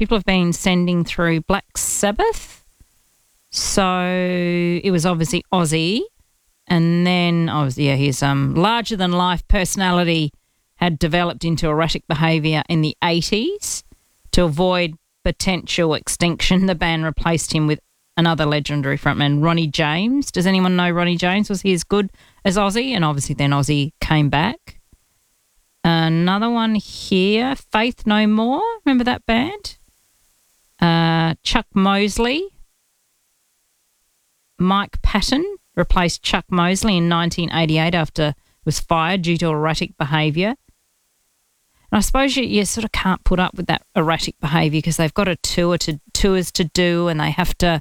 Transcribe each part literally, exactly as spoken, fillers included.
people have been sending through Black Sabbath. So it was obviously Ozzy. And then, oh, yeah, his um, larger-than-life personality had developed into erratic behaviour in the eighties. To avoid potential extinction, the band replaced him with another legendary frontman, Ronnie James. Does anyone know Ronnie James? Was he as good as Ozzy? And obviously then Ozzy came back. Another one here, Faith No More. Remember that band? Uh, Chuck Mosley. Mike Patton replaced Chuck Mosley in nineteen eighty-eight after he was fired due to erratic behaviour. And I suppose you, you sort of can't put up with that erratic behaviour because they've got a tour to tours to do and they have to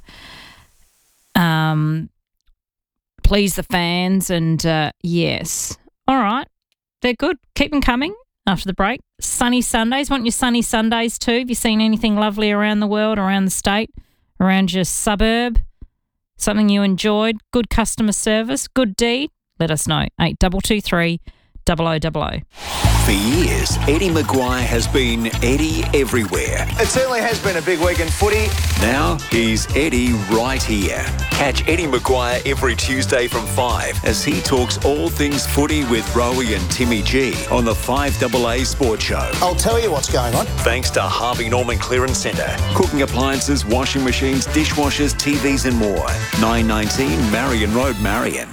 um, please the fans. And uh, yes, all right, they're good. Keep them coming after the break. Sunny Sundays. Want your sunny Sundays too? Have you seen anything lovely around the world, around the state, around your suburb? Something you enjoyed? Good customer service? Good deed? Let us know. eight two two three, double oh double oh. For years, Eddie Maguire has been Eddie everywhere. It certainly has been a big week in footy. Now he's Eddie right here. Catch Eddie Maguire every Tuesday from five as he talks all things footy with Rowie and Timmy G on the five A A Sports Show. I'll tell you what's going on. Thanks to Harvey Norman Clearance Centre. Cooking appliances, washing machines, dishwashers, T Vs and more. nine nineteen Marion Road, Marion.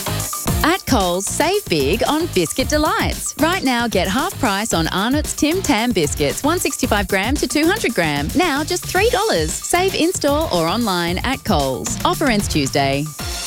At Coles, save big on Biscuit Delights. Right now, get half price on Arnott's Tim Tam biscuits, one sixty-five gram to two hundred gram. Now just three dollars. Save in-store or online at Coles. Offer ends Tuesday.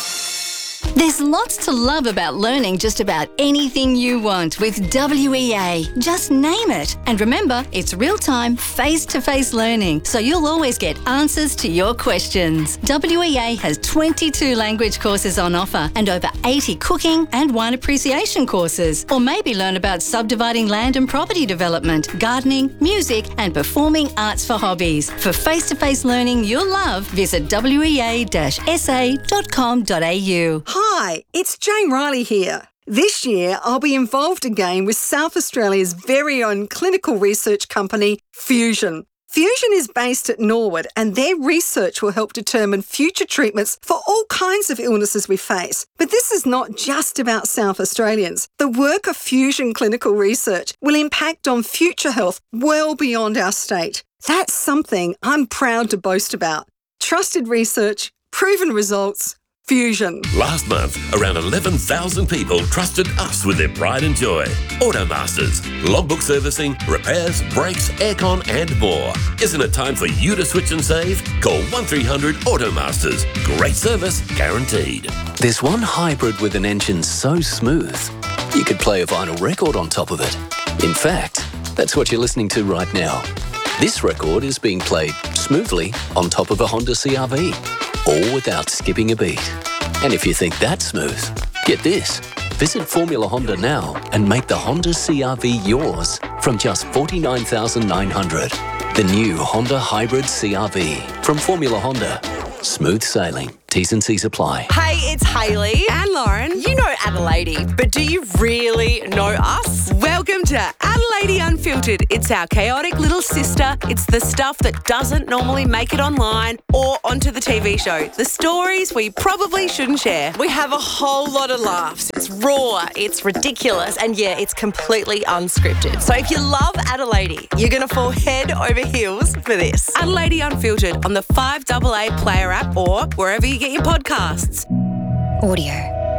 There's lots to love about learning just about anything you want with W E A. Just name it. And remember, it's real-time, face-to-face learning, so you'll always get answers to your questions. W E A has twenty-two language courses on offer and over eighty cooking and wine appreciation courses. Or maybe learn about subdividing land and property development, gardening, music and performing arts for hobbies. For face-to-face learning you'll love, visit w e a dash s a dot com dot a u. Hi, it's Jane Riley here. This year, I'll be involved again with South Australia's very own clinical research company, Fusion. Fusion is based at Norwood and their research will help determine future treatments for all kinds of illnesses we face. But this is not just about South Australians. The work of Fusion Clinical Research will impact on future health well beyond our state. That's something I'm proud to boast about. Trusted research, proven results, Fusion. Last month, around eleven thousand people trusted us with their pride and joy. Automasters. Logbook servicing, repairs, brakes, aircon and more. Isn't it time for you to switch and save? Call one three hundred Automasters. Great service guaranteed. There's one hybrid with an engine so smooth, you could play a vinyl record on top of it. In fact, that's what you're listening to right now. This record is being played smoothly on top of a Honda C R V. All without skipping a beat. And if you think that's smooth, get this. Visit Formula Honda now and make the Honda C R V yours from just forty-nine thousand nine hundred dollars. The new Honda Hybrid C R V from Formula Honda. Smooth sailing. T's and C's apply. Hey, it's Hayley and Lauren. You know Adelaide, but do you really know us? Welcome to Adelaide Unfiltered. It's our chaotic little sister. It's the stuff that doesn't normally make it online or onto the T V show. The stories we probably shouldn't share. We have a whole lot of laughs. It's raw, it's ridiculous, and yeah, it's completely unscripted. So if you love Adelaide, you're going to fall head over heels for this. Adelaide Unfiltered on the five A A Player app or wherever you get your podcasts. Audio.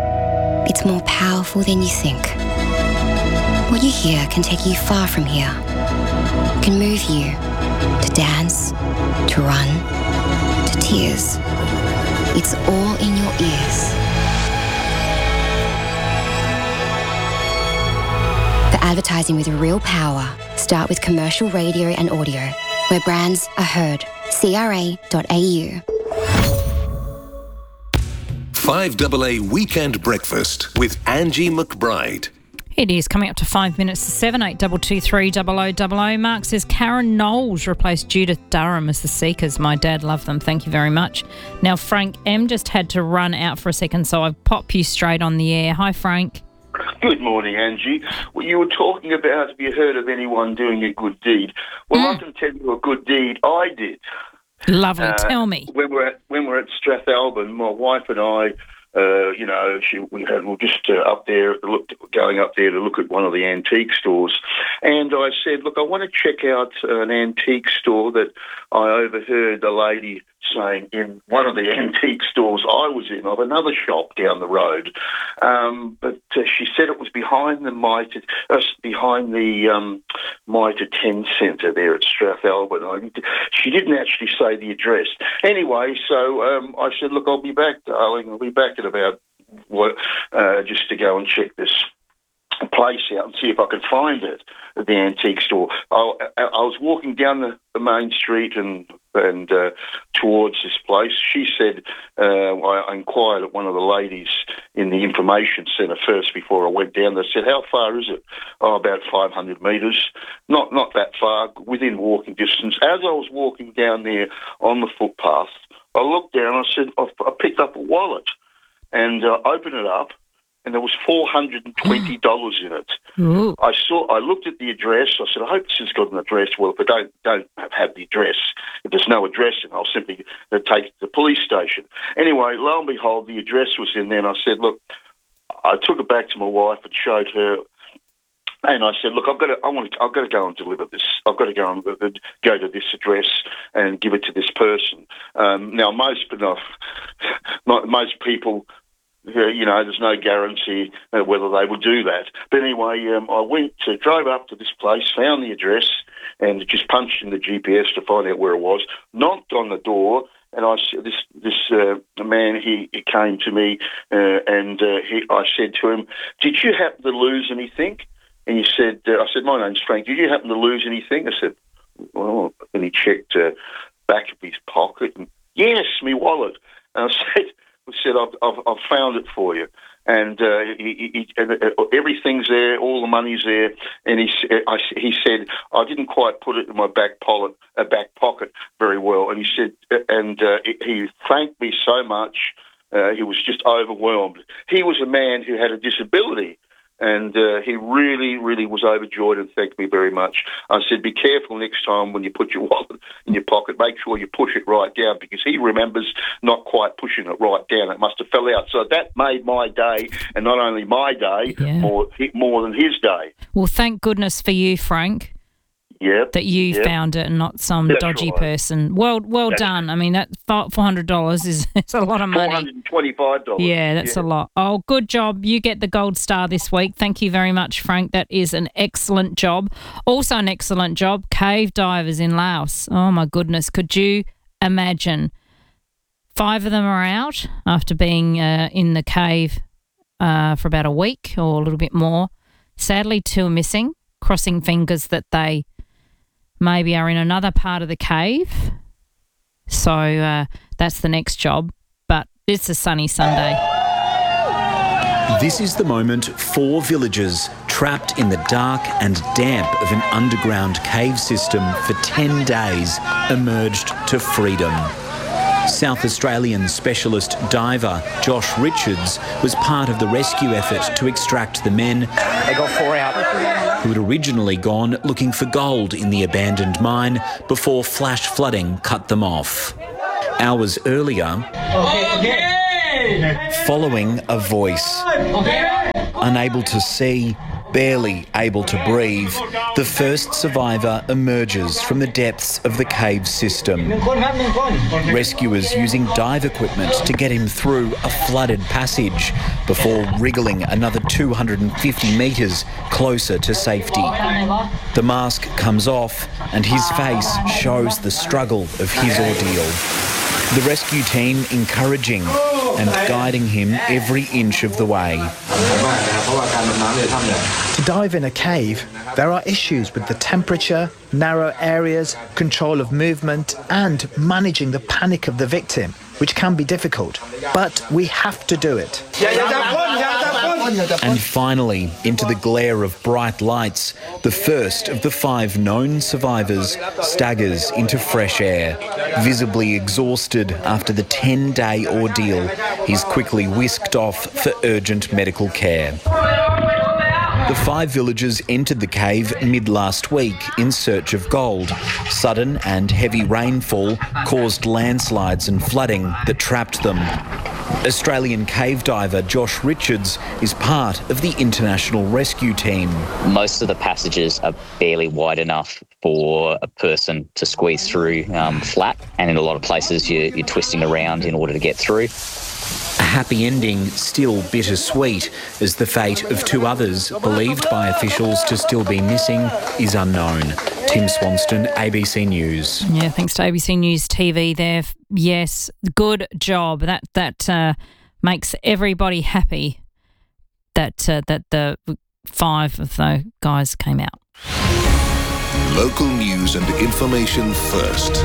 It's more powerful than you think. What you hear can take you far from here. It can move you to dance, to run, to tears. It's all in your ears. For advertising with real power, start with commercial radio and audio, where brands are heard. C R A dot A U. five A A Weekend Breakfast with Angie McBride. It is coming up to five minutes to seven, eight two two three, double oh double oh. Mark says Karen Knowles replaced Judith Durham as the Seekers. My dad loved them. Thank you very much. Now, Frank M just had to run out for a second, so I'll pop you straight on the air. Hi, Frank. Good morning, Angie. Well, you were talking about have you heard of anyone doing a good deed? Well, mm. I can tell you a good deed I did. Lovely. Uh, tell me. When we're at when we're at Strathalbyn, my wife and I, uh, you know, she, we had we were just uh, up there, looked, going up there to look at one of the antique stores, and I said, look, I want to check out an antique store that I overheard the lady saying in one of the antique stores I was in of another shop down the road, um, but uh, she said it was behind the Mitre, uh, behind the um, Mitre ten Centre there at Strathalbyn. She didn't actually say the address. Anyway, so um, I said, look, I'll be back, darling. I'll be back at about what, uh, just to go and check this place out and see if I could find it at the antique store. I, I, I was walking down the, the main street and and uh, towards this place. She said, uh, I inquired at one of the ladies in the information centre first before I went down. They said, how far is it? Oh, about five hundred metres. Not not that far, within walking distance. As I was walking down there on the footpath, I looked down and I said, I picked up a wallet and uh, opened it up, and there was four hundred twenty dollars in it. Ooh. I saw. I looked at the address. I said, I hope this has got an address. Well, if I don't don't have the address, if there's no address, then I'll simply uh, take it to the police station. Anyway, lo and behold, the address was in there, and I said, look, I took it back to my wife and showed her, and I said, look, I've got to, I want to, I've got to go and deliver this. I've got to go and uh, go to this address and give it to this person. Um, now, most, but not, most people. Uh, you know, there's no guarantee uh, whether they would do that. But anyway, um, I went, uh, drove up to this place, found the address, and just punched in the G P S to find out where it was. Knocked on the door, and I this this uh, man he, he came to me, uh, and uh, he, I said to him, "Did you happen to lose anything?" And he said, uh, "I said my name's Frank. Did you happen to lose anything?" I said, "Well," and he checked uh, back of his pocket, and yes, me wallet. And I said. said, I've, I've, I've found it for you. And uh, he, he, and, uh, everything's there, all the money's there. And he, I, he said, I didn't quite put it in my back pocket, uh, back pocket very well. And he said, and uh, he thanked me so much. Uh, he was just overwhelmed. He was a man who had a disability. And uh, he really, really was overjoyed and thanked me very much. I said, be careful next time when you put your wallet in your pocket. Make sure you push it right down, because he remembers not quite pushing it right down. It must have fell out. So that made my day, and not only my day, yeah. more, more than his day. Well, thank goodness for you, Frank. Yep. That you yep. found it and not some That's dodgy right. person. Well, well That's done. I mean, that four hundred dollars is it's a lot of money. four hundred and twenty-five dollars. Yeah, that's yeah. a lot. Oh, good job. You get the gold star this week. Thank you very much, Frank. That is an excellent job. Also, an excellent job. Cave divers in Laos. Oh my goodness, could you imagine? Five of them are out after being uh, in the cave uh, for about a week or a little bit more. Sadly, two are missing. Crossing fingers that they maybe are in another part of the cave. So uh, that's the next job. But it's a sunny Sunday. This is the moment four villagers trapped in the dark and damp of an underground cave system for ten days emerged to freedom. South Australian specialist diver Josh Richards was part of the rescue effort to extract the men. They got four out. Who had originally gone looking for gold in the abandoned mine before flash flooding cut them off. Hours earlier, okay. following a voice, okay. unable to see, barely able to breathe, the first survivor emerges from the depths of the cave system. Rescuers using dive equipment to get him through a flooded passage before wriggling another two hundred fifty metres closer to safety. The mask comes off and his face shows the struggle of his ordeal. The rescue team encouraging and guiding him every inch of the way. To dive in a cave, there are issues with the temperature, narrow areas, control of movement, and managing the panic of the victim, which can be difficult. But we have to do it. And finally, into the glare of bright lights, the first of the five known survivors staggers into fresh air. Visibly exhausted after the ten-day ordeal, he's quickly whisked off for urgent medical care. The five villagers entered the cave mid last week in search of gold. Sudden and heavy rainfall caused landslides and flooding that trapped them. Australian cave diver Josh Richards is part of the international rescue team. Most of the passages are barely wide enough for a person to squeeze through um, flat, and in a lot of places you're, you're twisting around in order to get through. A happy ending, still bittersweet, as the fate of two others, believed by officials to still be missing, is unknown. Tim Swanston, A B C News. Yeah, thanks to A B C News T V there. Yes, good job. That that uh, makes everybody happy that uh, that the five of the guys came out. Local news and information first.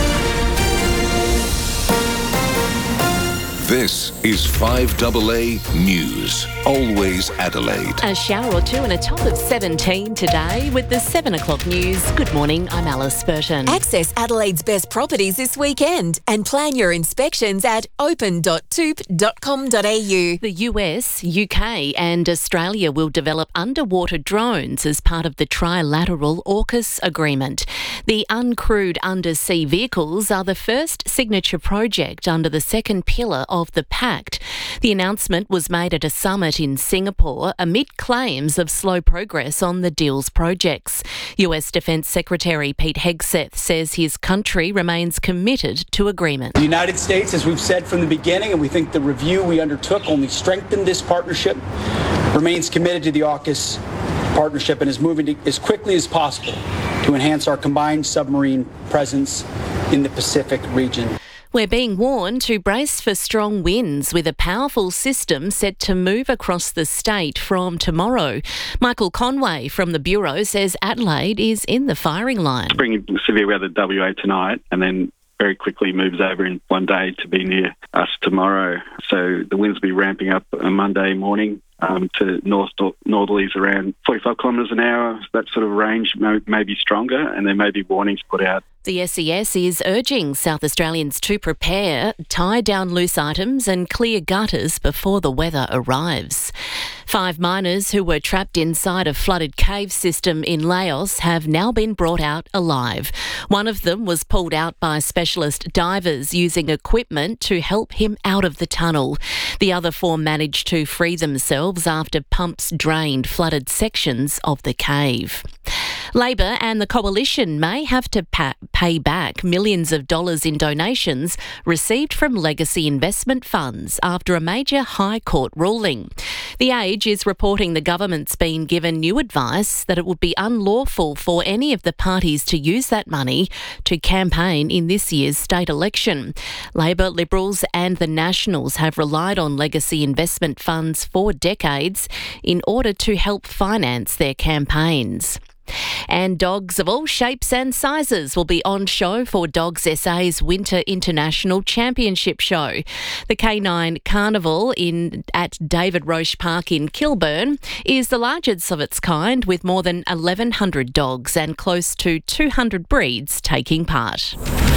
This is five A A News. Always Adelaide. A shower or two and a top of seventeen today with the seven o'clock news. Good morning, I'm Alice Burton. Access Adelaide's best properties this weekend and plan your inspections at open dot toop dot com dot a u. The U S, U K and Australia will develop underwater drones as part of the trilateral AUKUS agreement. The uncrewed undersea vehicles are the first signature project under the second pillar of the pact. The announcement was made at a summit in Singapore amid claims of slow progress on the deal's projects. U S Defence Secretary Pete Hegseth says his country remains committed to agreement. The United States, as we've said from the beginning, and we think the review we undertook only strengthened this partnership, remains committed to the AUKUS partnership and is moving to, as quickly as possible to enhance our combined submarine presence in the Pacific region. We're being warned to brace for strong winds with a powerful system set to move across the state from tomorrow. Michael Conway from the Bureau says Adelaide is in the firing line. Bringing severe weather W A tonight and then very quickly moves over in one day to be near us tomorrow. So the winds will be ramping up on Monday morning um, to north northerlies around forty-five kilometres an hour. That sort of range may, may be stronger, and there may be warnings put out. The S E S is urging South Australians to prepare, tie down loose items and clear gutters before the weather arrives. Five miners who were trapped inside a flooded cave system in Laos have now been brought out alive. One of them was pulled out by specialist divers using equipment to help him out of the tunnel. The other four managed to free themselves after pumps drained flooded sections of the cave. Labor and the Coalition may have to pa- pay back millions of dollars in donations received from legacy investment funds after a major High Court ruling. The Age is reporting the government's been given new advice that it would be unlawful for any of the parties to use that money to campaign in this year's state election. Labor, Liberals and the Nationals have relied on legacy investment funds for decades in order to help finance their campaigns. And dogs of all shapes and sizes will be on show for Dogs S A's Winter International Championship show. The Canine Carnival in at David Roche Park in Kilburn is the largest of its kind, with more than eleven hundred dogs and close to two hundred breeds taking part.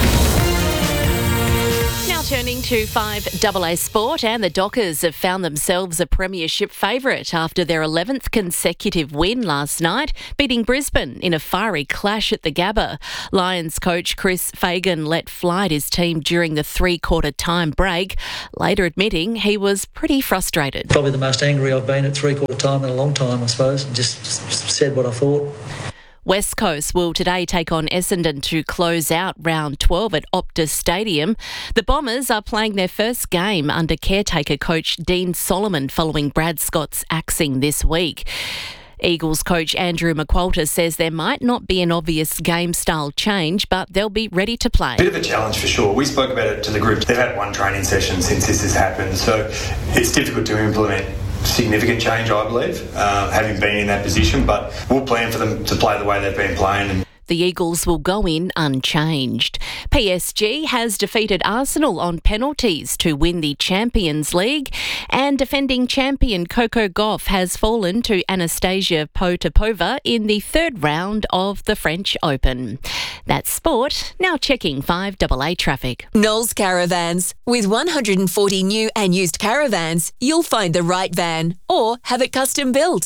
Now turning to five A A Sport, and the Dockers have found themselves a premiership favourite after their eleventh consecutive win last night, beating Brisbane in a fiery clash at the Gabba. Lions coach Chris Fagan let fly his team during the three-quarter time break, later admitting he was pretty frustrated. Probably the most angry I've been at three-quarter time in a long time, I suppose, and just, just said what I thought. West Coast will today take on Essendon to close out round twelve at Optus Stadium. The Bombers are playing their first game under caretaker coach Dean Solomon following Brad Scott's axing this week. Eagles coach Andrew McQualter says there might not be an obvious game style change, but they'll be ready to play. Bit of a challenge for sure. We spoke about it to the group. They've had one training session since this has happened, so it's difficult to implement significant change, I believe, uh, having been in that position, but we'll plan for them to play the way they've been playing. The Eagles will go in unchanged. P S G has defeated Arsenal on penalties to win the Champions League, and defending champion Coco Gauff has fallen to Anastasia Potapova in the third round of the French Open. That's sport. Now checking five A A traffic. Knowles Caravans. With one hundred forty new and used caravans, you'll find the right van or have it custom built.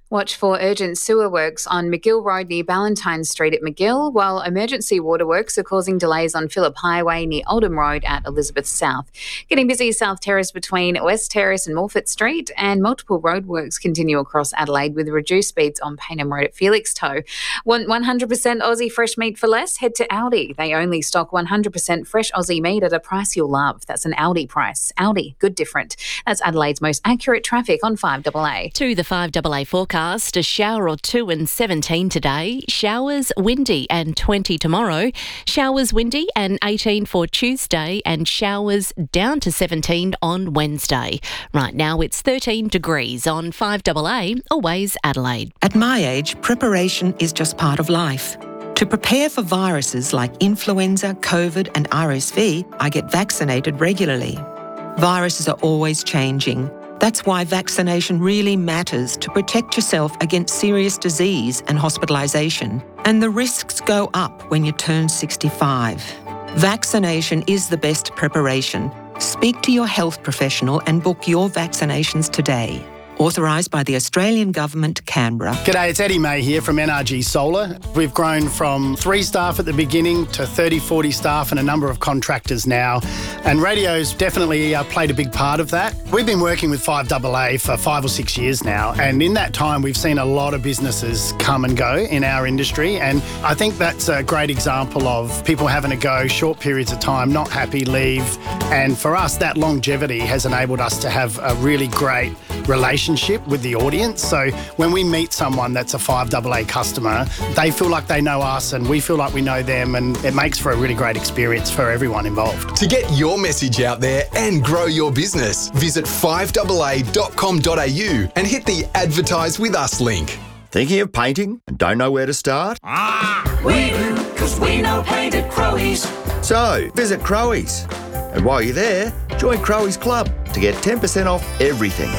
Watch for urgent sewer works on McGill Road near Ballantyne Street at McGill, while emergency waterworks are causing delays on Phillip Highway near Oldham Road at Elizabeth South. Getting busy South Terrace between West Terrace and Morfett Street, and multiple roadworks continue across Adelaide with reduced speeds on Paynham Road at Felixstowe. Want one hundred percent Aussie fresh meat for less? Head to Aldi. They only stock one hundred percent fresh Aussie meat at a price you'll love. That's an Aldi price. Aldi, good different. That's Adelaide's most accurate traffic on five A A. To the five A A forecast. A shower or two and seventeen today. Showers windy and twenty tomorrow. Showers windy and eighteen for Tuesday, and showers down to seventeen on Wednesday. Right now it's thirteen degrees on five A A, always Adelaide. At my age, preparation is just part of life. To prepare for viruses like influenza, COVID and R S V, I get vaccinated regularly. Viruses are always changing. That's why vaccination really matters to protect yourself against serious disease and hospitalisation. And the risks go up when you turn sixty-five. Vaccination is the best preparation. Speak to your health professional and book your vaccinations today. Authorised by the Australian Government, Canberra. G'day, it's Eddie May here from N R G Solar. We've grown from three staff at the beginning to thirty, forty staff and a number of contractors now. And radio's definitely uh, played a big part of that. We've been working with five A A for five or six years now. And in that time, we've seen a lot of businesses come and go in our industry. And I think that's a great example of people having a go, short periods of time, not happy, leave. And for us, that longevity has enabled us to have a really great relationship with the audience. So when we meet someone that's a five A A customer, they feel like they know us and we feel like we know them, and it makes for a really great experience for everyone involved. To get your message out there and grow your business, visit five A A dot com dot a u and hit the Advertise With Us link. Thinking of painting and don't know where to start? Ah, we do, because we know paint at Crowies. So, visit Crowies. And while you're there, join Crowies Club to get ten percent off everything.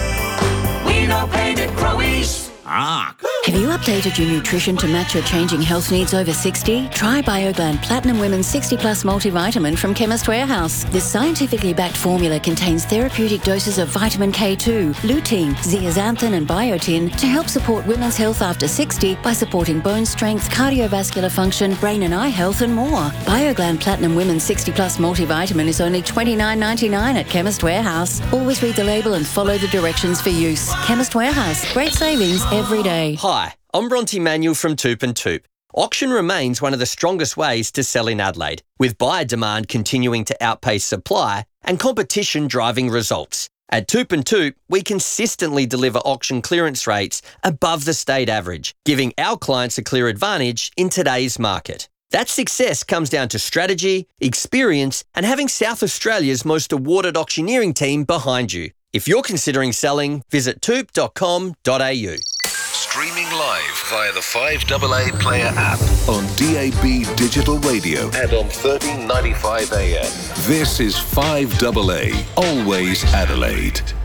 We know paint at Crowies. Ah. Have you updated your nutrition to match your changing health needs over sixty? Try BioGland Platinum Women's sixty plus multivitamin from Chemist Warehouse. This scientifically backed formula contains therapeutic doses of vitamin K two, lutein, zeaxanthin and biotin to help support women's health after sixty by supporting bone strength, cardiovascular function, brain and eye health and more. BioGland Platinum Women's sixty plus multivitamin is only twenty-nine ninety-nine at Chemist Warehouse. Always read the label and follow the directions for use. Chemist Warehouse. Great savings every day. Hi, I'm Bronte Manuel from Toop and Toop. Auction remains one of the strongest ways to sell in Adelaide, with buyer demand continuing to outpace supply and competition driving results. At Toop and Toop, we consistently deliver auction clearance rates above the state average, giving our clients a clear advantage in today's market. That success comes down to strategy, experience, and having South Australia's most awarded auctioneering team behind you. If you're considering selling, visit toop dot com dot a u. Streaming live via the five A A Player app on D A B Digital Radio and on thirteen ninety-five A M. This is five A A, always Adelaide.